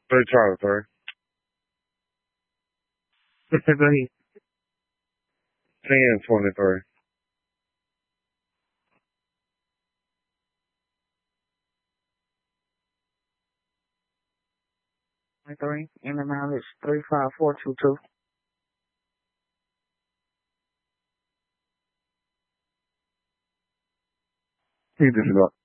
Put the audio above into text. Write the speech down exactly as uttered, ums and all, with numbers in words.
Three Charlie, three. Go ahead. ten twenty-three. Three. In the mileage three five four two two. He just got